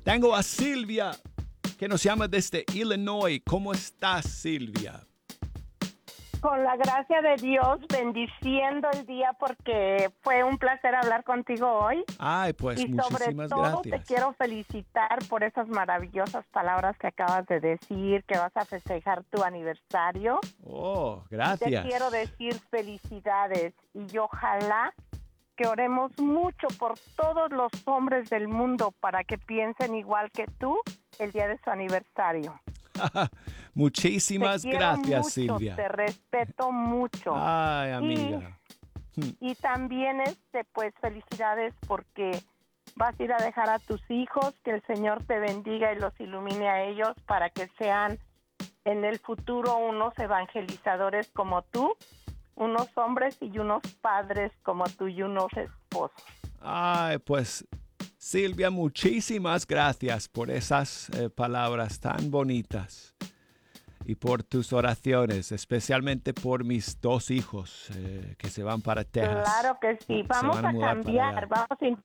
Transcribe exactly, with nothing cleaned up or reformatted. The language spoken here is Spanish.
Tengo a Silvia, que nos llama desde Illinois. ¿Cómo estás, Silvia? Con la gracia de Dios, bendiciendo el día porque fue un placer hablar contigo hoy. Ay, pues y sobre muchísimas todo gracias. te quiero felicitar por esas maravillosas palabras que acabas de decir, que vas a festejar tu aniversario. Oh, Te gracias. quiero decir felicidades y ojalá que oremos mucho por todos los hombres del mundo para que piensen igual que tú el día de su aniversario. Muchísimas te quiero gracias, mucho, Silvia. Te respeto mucho. Ay, amiga. Y, y también, este, pues, felicidades porque vas a ir a dejar a tus hijos, que el Señor te bendiga y los ilumine a ellos para que sean en el futuro unos evangelizadores como tú, unos hombres y unos padres como tú y unos esposos. Ay, pues Silvia, muchísimas gracias por esas eh, palabras tan bonitas y por tus oraciones, especialmente por mis dos hijos eh, que se van para Texas. Claro que sí, Se vamos van a a mudar para allá. cambiar, vamos a